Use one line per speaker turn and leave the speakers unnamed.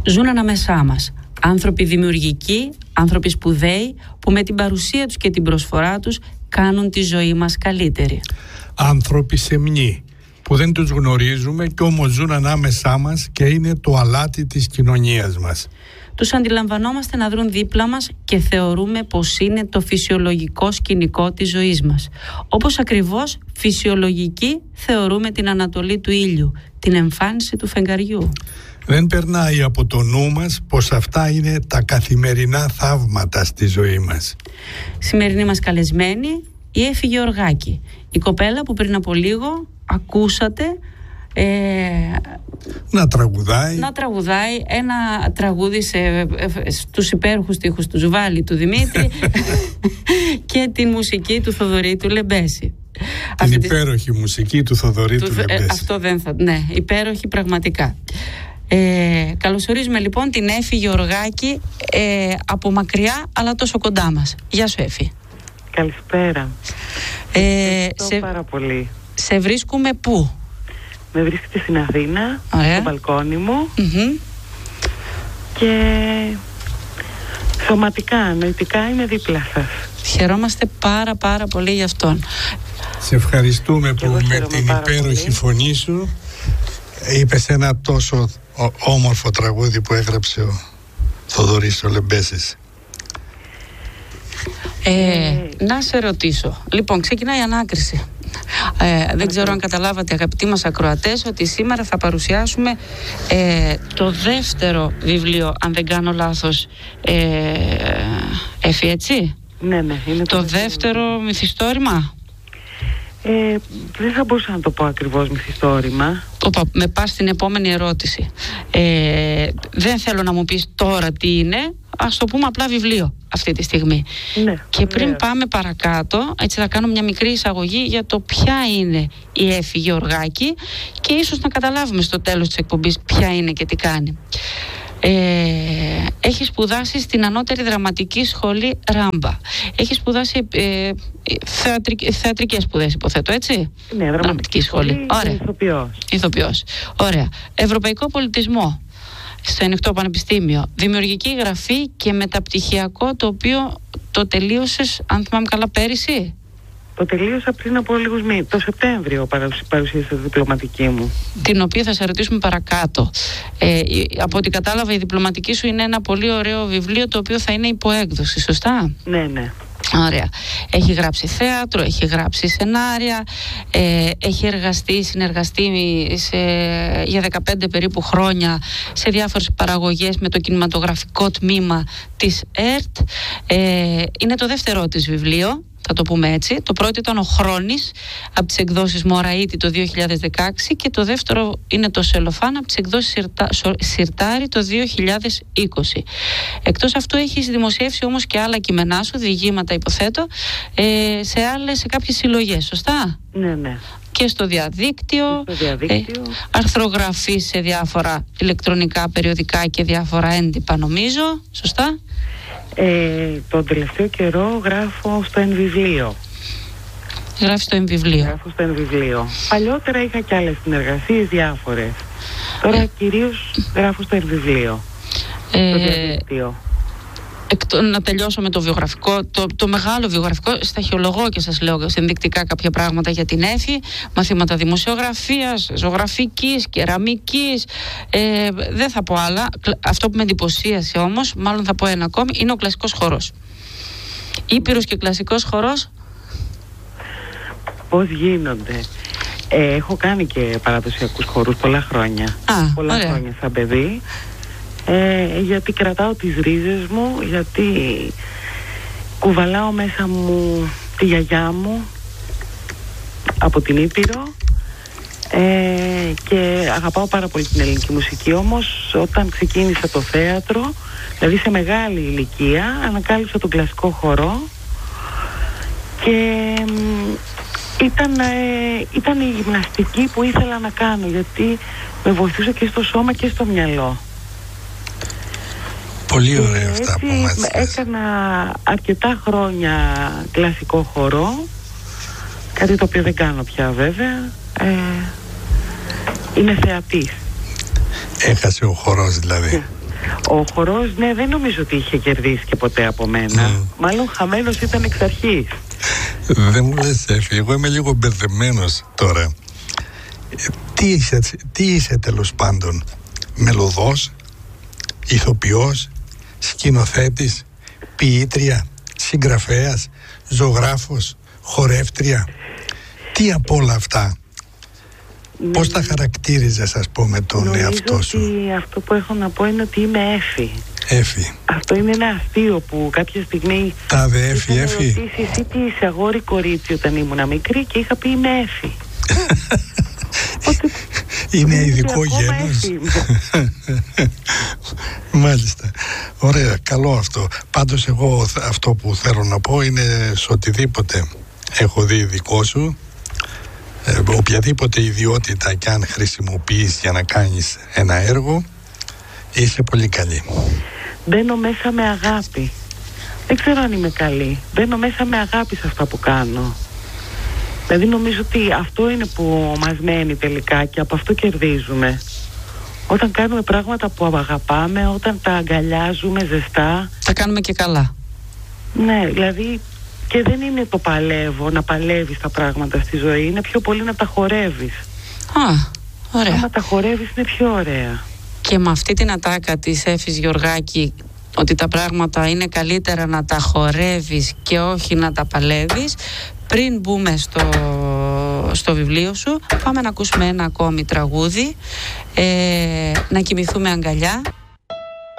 Ζουν ανάμεσά μας. Άνθρωποι δημιουργικοί, άνθρωποι σπουδαίοι, που με την παρουσία τους και την προσφορά τους κάνουν τη ζωή μας καλύτερη.
Άνθρωποι σεμνοί, που δεν τους γνωρίζουμε και όμως ζουν ανάμεσά μας και είναι το αλάτι της κοινωνίας μας.
Τους αντιλαμβανόμαστε να δρουν δίπλα μας και θεωρούμε πως είναι το φυσιολογικό σκηνικό της ζωής μας. Όπως ακριβώς φυσιολογική θεωρούμε την ανατολή του ήλιου, την εμφάνιση του φεγγαριού.
Δεν περνάει από το νου μας πως αυτά είναι τα καθημερινά θαύματα στη ζωή μας.
Σημερινή μας καλεσμένη, η Έφη Γεωργάκη, η κοπέλα που πριν από λίγο ακούσατε
να τραγουδάει
ένα τραγούδι στους υπέροχους στίχους του Ζουβάλη του Δημήτρη και την μουσική του Θοδωρήτου Λεμπέση.
Την υπέροχη μουσική του Θοδωρήτου Λεμπέση.
Αυτό δεν θα... Ναι, υπέροχη πραγματικά. Καλωσορίζουμε λοιπόν την Έφη Γεωργάκη από μακριά αλλά τόσο κοντά μας. Γεια σου Έφη.
Καλησπέρα. Ευχαριστώ πάρα πολύ.
Σε βρίσκουμε πού?
Με βρίσκεται στην Αθήνα, στο μπαλκόνι μου, και σωματικά, νοητικά είμαι δίπλα σας.
Χαιρόμαστε πάρα πολύ γι' αυτόν.
Σε ευχαριστούμε που με την υπέροχη φωνή σου είπες ένα τόσο όμορφο τραγούδι που έγραψε ο Θοδωρής ο Λεμπέσης.
Να σε ρωτήσω. Λοιπόν, ξεκινάει η ανάκριση. Δεν ξέρω αν καταλάβατε, αγαπητοί μας ακροατές, ότι σήμερα θα παρουσιάσουμε το δεύτερο βιβλίο, αν δεν κάνω λάθος, Έφη, έτσι?
Ναι, είναι
το δεύτερο μυθιστόρημα.
Δεν θα μπορούσα να το πω ακριβώς μυθιστόρημα.
Με πας στην επόμενη ερώτηση. Δεν θέλω να μου πεις τώρα τι είναι. Ας το πούμε απλά βιβλίο αυτή τη στιγμή.
Ναι,
και πριν πάμε παρακάτω, έτσι θα κάνω μια μικρή εισαγωγή για το ποια είναι η Έφη Γεωργάκη και ίσως να καταλάβουμε στο τέλος της εκπομπής ποια είναι και τι κάνει. Έχει σπουδάσει στην Ανώτερη Δραματική Σχολή Ράμπα. Έχει σπουδάσει θεατρικές σπουδές, υποθέτω, έτσι?
Ναι, δραματική σχολή.
Ωραία. Ηθοποιός. Ωραία. Ευρωπαϊκό πολιτισμό στο Ανοιχτό Πανεπιστήμιο. Δημιουργική γραφή και μεταπτυχιακό, το οποίο το τελείωσες, αν θυμάμαι καλά, πέρυσι.
Το τελείωσα πριν από λίγους μήνες. Το Σεπτέμβριο παρουσίασα τη διπλωματική μου. Την
οποία θα σε ρωτήσουμε παρακάτω. Από ό,τι κατάλαβα, η διπλωματική σου είναι ένα πολύ ωραίο βιβλίο, το οποίο θα είναι υποέκδοση, σωστά?
Ναι.
Ωραία. Έχει γράψει θέατρο, έχει γράψει σενάρια, έχει συνεργαστεί για 15 περίπου χρόνια σε διάφορες παραγωγές με το κινηματογραφικό τμήμα της ΕΡΤ. Είναι το δεύτερό της βιβλίο, θα το πούμε έτσι. Το πρώτο ήταν ο Χρόνης από τις εκδόσεις Μωραΐτη το 2016 και το δεύτερο είναι το Σελοφάν από τις εκδόσεις Σιρτάρι το 2020. Εκτός αυτού έχεις δημοσιεύσει όμως και άλλα κείμενά σου, διηγήματα υποθέτω, σε κάποιες συλλογές, σωστά?
Ναι.
Και στο διαδίκτυο, αρθρογραφείς σε διάφορα ηλεκτρονικά περιοδικά και διάφορα έντυπα, νομίζω, σωστά?
Τον τελευταίο καιρό γράφω στο Ενβιβλίο.
Γράφεις στο Ενβιβλίο.
Γράφω στο Ενβιβλίο. Παλιότερα είχα και άλλες συνεργασίες διάφορες. Τώρα κυρίως γράφω στο Ενβιβλίο. Στο διαδίκτυο.
Να τελειώσω με το βιογραφικό, το μεγάλο βιογραφικό. Σταχυολογώ και σας λέω ενδεικτικά κάποια πράγματα για την Έφη. Μαθήματα δημοσιογραφίας, ζωγραφικής, κεραμικής, δεν θα πω άλλα. Αυτό που με εντυπωσίασε όμως, μάλλον θα πω ένα ακόμη, είναι ο κλασικός χορός. Ήπειρος και κλασικός χορός.
Πώς γίνονται? Έχω κάνει και παραδοσιακούς χορούς πολλά χρόνια. Χρόνια σαν παιδί. Γιατί κρατάω τις ρίζες μου, γιατί κουβαλάω μέσα μου τη γιαγιά μου από την Ήπειρο, και αγαπάω πάρα πολύ την ελληνική μουσική. Όμως όταν ξεκίνησα το θέατρο, δηλαδή σε μεγάλη ηλικία, ανακάλυψα τον κλασικό χορό και ήταν η γυμναστική που ήθελα να κάνω, γιατί με βοηθούσε και στο σώμα και στο μυαλό.
Πολύ ωραία αυτά που μας λες.
Έκανα αρκετά χρόνια κλασικό χορό, κάτι το οποίο δεν κάνω πια βέβαια. Είμαι θεατής.
Έχασε ο χορός δηλαδή.
Ο χορός, ναι, δεν νομίζω ότι είχε κερδίσει και ποτέ από μένα. Μάλλον χαμένος ήταν εξ αρχής.
Δεν μου λες, Εφη, εγώ είμαι λίγο μπερδεμένος τώρα. Τι είσαι τέλος πάντων? Μελωδός, ηθοποιός, σκηνοθέτης, ποιήτρια, συγγραφέας, ζωγράφος, χορεύτρια? Τι από όλα αυτά? Πώς τα χαρακτήριζες, ας πούμε, τον εαυτό σου?
Νομίζω ότι αυτό που έχω να πω είναι ότι είμαι Εφη.
Εφη.
Αυτό είναι ένα αστείο που κάποια στιγμή
τάδε Εφη.
Ρωτήσει εσύ τι είσαι, αγόρι κορίτσι, όταν ήμουν μικρή, και είχα πει είμαι Εφη.
Είναι ειδικό γένος. Μάλιστα. Ωραία, καλό αυτό. Πάντως εγώ αυτό που θέλω να πω είναι σε οτιδήποτε έχω δει δικό σου, οποιαδήποτε ιδιότητα κι αν χρησιμοποιείς για να κάνεις ένα έργο, είσαι πολύ καλή.
Μπαίνω μέσα με αγάπη. Δεν ξέρω αν είμαι καλή. Μπαίνω μέσα με αγάπη σε αυτά που κάνω. Δηλαδή νομίζω ότι αυτό είναι που μας μένει τελικά και από αυτό κερδίζουμε. Όταν κάνουμε πράγματα που αγαπάμε, όταν τα αγκαλιάζουμε ζεστά.
Τα κάνουμε και καλά.
Ναι, δηλαδή και δεν είναι το παλεύω, να παλεύεις τα πράγματα στη ζωή. Είναι πιο πολύ να τα χορεύεις.
Ωραία.
Άμα τα χορεύεις είναι πιο ωραία.
Και με αυτή την ατάκα της Εφης Γεωργάκη, ότι τα πράγματα είναι καλύτερα να τα χορεύεις και όχι να τα παλεύεις, πριν μπούμε στο βιβλίο σου, πάμε να ακούσουμε ένα ακόμη τραγούδι, να κοιμηθούμε αγκαλιά.